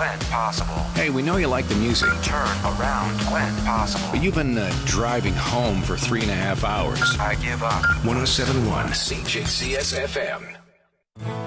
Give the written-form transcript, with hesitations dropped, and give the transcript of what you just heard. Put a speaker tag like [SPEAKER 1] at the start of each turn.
[SPEAKER 1] when possible.
[SPEAKER 2] Hey, we know you like the music,
[SPEAKER 1] Turn around when possible.
[SPEAKER 2] but you've been driving home for 3.5 hours.
[SPEAKER 1] I give up.
[SPEAKER 2] 107.1 CJCS FM.